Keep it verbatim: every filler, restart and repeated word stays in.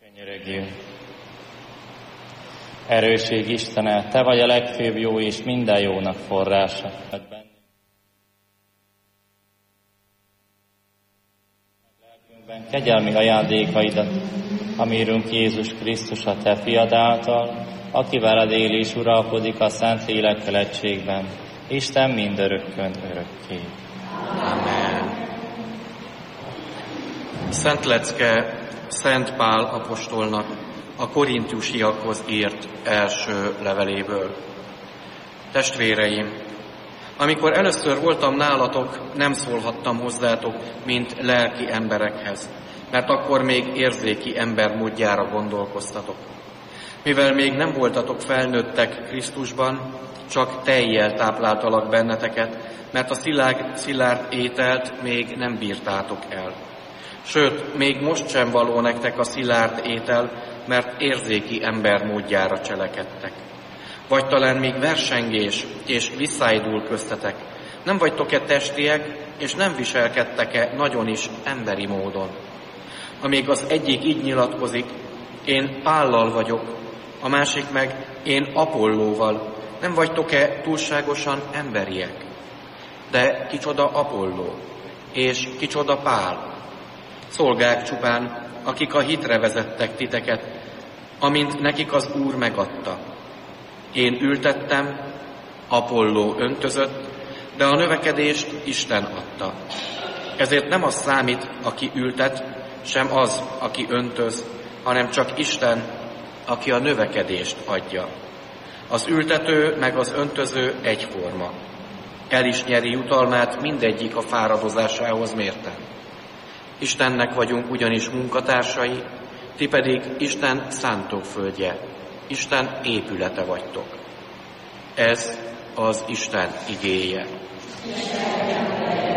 Könyörögjünk. Erőség Istene, Te vagy a legfőbb jó és minden jónak forrása. Lelkünkben kegyelmi ajándékaidat, amírunk Jézus Krisztus a Te fiad által, aki veled él és uralkodik a Szent Lélekkel egységben, Isten mindörökkön örökké. Amen. Szent lecke Szent Pál apostolnak a korintusiakhoz írt első leveléből. Testvéreim, amikor először voltam nálatok, nem szólhattam hozzátok, mint lelki emberekhez, mert akkor még érzéki embermódjára gondolkoztatok. Mivel még nem voltatok felnőttek Krisztusban, csak tejjel tápláltalak benneteket, mert a szilárd, szilárd ételt még nem bírtátok el. Sőt, még most sem való nektek a szilárd étel, mert érzéki embermódjára cselekedtek. Vagy talán még versengés és visszájdul köztetek. Nem vagytok-e testiek, és nem viselkedtek-e nagyon is emberi módon? Amíg az egyik így nyilatkozik, én Pállal vagyok, a másik meg én Apollóval. Nem vagytok-e túlságosan emberiek? De kicsoda Apolló, és kicsoda Pál? Szolgák csupán, akik a hitre vezettek titeket, amint nekik az Úr megadta. Én ültettem, Apolló öntözött, de a növekedést Isten adta. Ezért nem az számít, aki ültet, sem az, aki öntöz, hanem csak Isten, aki a növekedést adja. Az ültető meg az öntöző egyforma. El is nyeri jutalmát mindegyik a fáradozásához mérten. Istennek vagyunk ugyanis munkatársai, ti pedig Isten szántóföldje, Isten épülete vagytok. Ez az Isten igéje.